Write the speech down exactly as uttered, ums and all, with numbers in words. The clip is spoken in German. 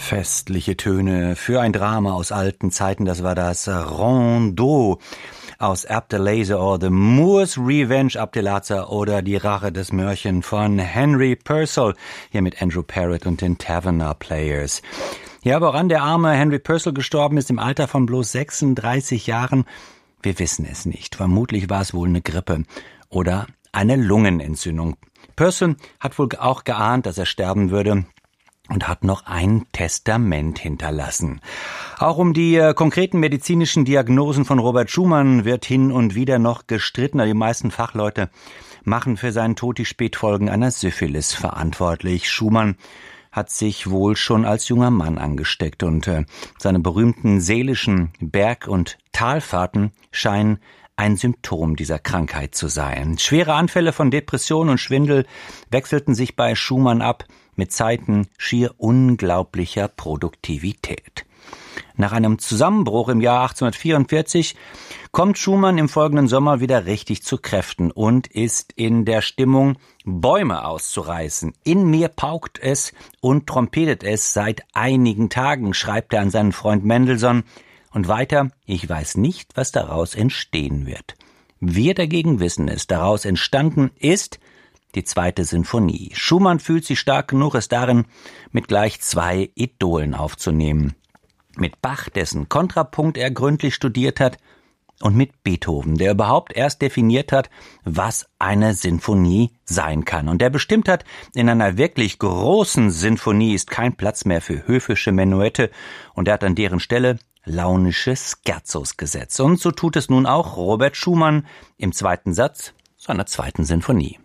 Festliche Töne für ein Drama aus alten Zeiten, das war das Rondeau aus Abdelaziz oder The Moors Revenge Abdelaziz oder Die Rache des Mörchen von Henry Purcell, hier mit Andrew Parrott und den Taverner Players. Ja, woran der arme Henry Purcell gestorben ist im Alter von bloß sechsunddreißig Jahren, wir wissen es nicht. Vermutlich war es wohl eine Grippe oder eine Lungenentzündung. Purcell hat wohl auch geahnt, dass er sterben würde, und hat noch ein Testament hinterlassen. Auch um die äh, konkreten medizinischen Diagnosen von Robert Schumann wird hin und wieder noch gestritten. Die meisten Fachleute machen für seinen Tod die Spätfolgen einer Syphilis verantwortlich. Schumann hat sich wohl schon als junger Mann angesteckt und äh, seine berühmten seelischen Berg- und Talfahrten scheinen ein Symptom dieser Krankheit zu sein. Schwere Anfälle von Depression und Schwindel wechselten sich bei Schumann ab, mit Zeiten schier unglaublicher Produktivität. Nach einem Zusammenbruch im Jahr achtzehnhundertvierundvierzig kommt Schumann im folgenden Sommer wieder richtig zu Kräften und ist in der Stimmung, Bäume auszureißen. In mir paukt es und trompetet es seit einigen Tagen, schreibt er an seinen Freund Mendelssohn. Und weiter, ich weiß nicht, was daraus entstehen wird. Wir dagegen wissen es, daraus entstanden ist die zweite Sinfonie. Schumann fühlt sich stark genug, es darin mit gleich zwei Idolen aufzunehmen. Mit Bach, dessen Kontrapunkt er gründlich studiert hat, und mit Beethoven, der überhaupt erst definiert hat, was eine Sinfonie sein kann. Und der bestimmt hat, in einer wirklich großen Sinfonie ist kein Platz mehr für höfische Menuette, und er hat an deren Stelle launische Scherzos gesetzt. Und so tut es nun auch Robert Schumann im zweiten Satz seiner zweiten Sinfonie.